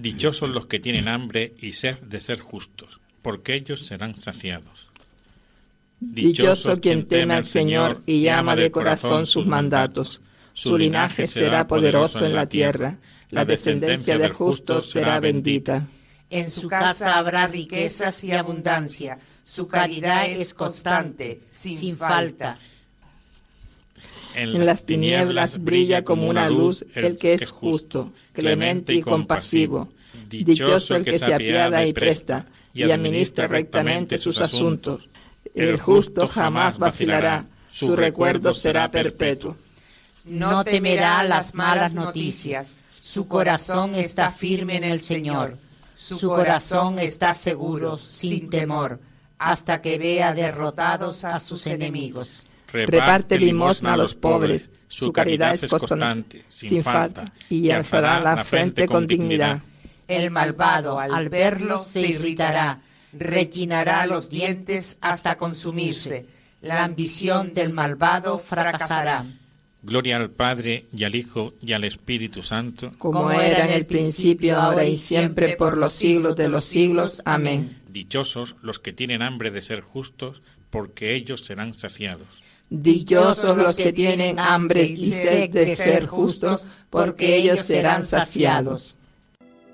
Dichosos los que tienen hambre y sed de ser justos, porque ellos serán saciados. Dichoso quien teme al Señor y ama de corazón sus mandatos. Su linaje será poderoso en la tierra, la descendencia del justo será bendita. En su casa habrá riquezas y abundancia, su caridad es constante, sin falta. En las tinieblas brilla como una luz el que es justo, clemente y compasivo. Dichoso el que se apiada y presta, y administra rectamente sus asuntos. El justo jamás vacilará, su recuerdo será perpetuo. No temerá las malas noticias, su corazón está firme en el Señor. Su corazón está seguro, sin temor, hasta que vea derrotados a sus enemigos. Reparte limosna a los pobres, su caridad es constante, sin falta, y alzará la frente con dignidad. El malvado, al verlo, se irritará, rechinará los dientes hasta consumirse. La ambición del malvado fracasará. Gloria al Padre, y al Hijo, y al Espíritu Santo. Como era en el principio, ahora y siempre, por los siglos de los siglos. Amén. Dichosos los que tienen hambre de ser justos, porque ellos serán saciados. Dichosos los que tienen hambre y sed de ser justos, porque ellos serán saciados.